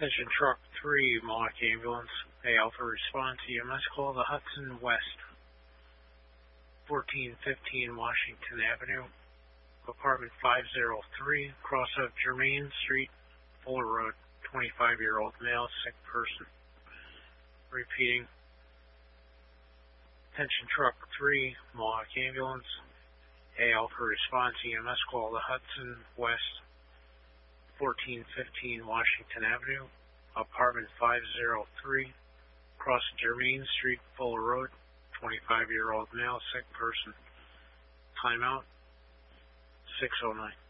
Attention Truck 3, Mohawk Ambulance. A Alpha response EMS call to Hudson West, 1415 Washington Avenue, apartment 503, cross of Germain Street, Fuller Road, 25-year-old male, sick person. Repeating. Attention Truck 3, Mohawk Ambulance. A Alpha response EMS call to Hudson West, 1415 Washington Avenue, apartment 503, cross Germain Street, Fuller Road, 25-year-old male, sick person. Timeout, 6:09.